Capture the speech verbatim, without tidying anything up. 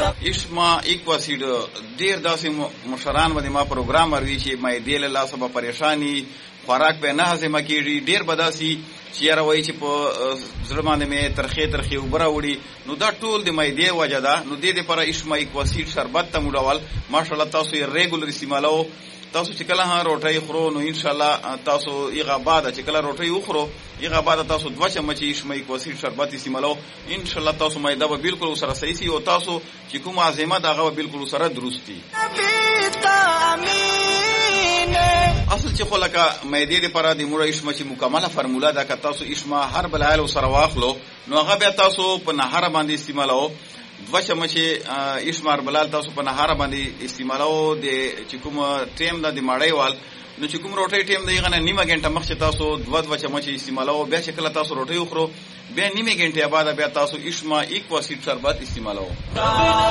اشما ایکواسیډ ډیر داسې مشران باندې ما پروګرام ورغی چې مې دی له لاسه به پریشانی خوراک به نه هضم کیږي ډیر بداسي چې راوي چې په زړه باندې مې ترخه ترخه وبره وړي نو دا ټول د مې دی وجه ده نو د دې لپاره اشما ایکواسیډ شربت ته مولول ماشاءالله تاسو یې ریګولر استعمالو تاسو چې کله ها روټي خورو نو ان شاء الله تاسو یغه بعد چې کله روټي وخورو یغه بعد تاسو دوه چمچ اشما ایکواسیډ شربت استعمالو ان شاء الله تاسو مې دا به بالکل سره صحیح سي او تاسو چې کوم عزمه دغه بالکل سره درستی اصل چې خلک مې دې لپاره د مور اشما چې مکمله فرموله ده که تاسو اشما هر بلایل سره واخلو نو هغه به تاسو په نهار باندې استعمالو دوه چمچ اشمار بلال تاسو په نهار باندې استعمالو د چې کوم ټیم د ماړی وال نو چې کوم روټي ټیم دی غنه نیمه غنټه مخکې تاسو دوه دوه چمچ استعمالو بیا چې کله تاسو روټي وخورو بیا نیمه غنټه بعد بیا تاسو اشما ایکواسیډ شربت استعمالو